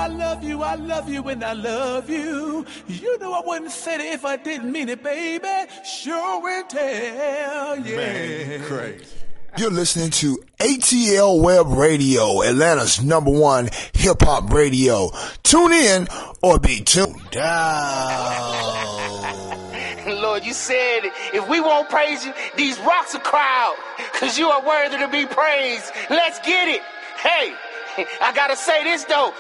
I love you, and I love you. You know I wouldn't say it if I didn't mean it, baby. Sure will tell, yeah. Man, crazy. You're listening to ATL Web Radio, Atlanta's #1 hip-hop radio. Tune in or be tuned down. Lord, you said if we won't praise you, these rocks will cry out, because you are worthy to be praised. Let's get it. Hey, I gotta say this, though.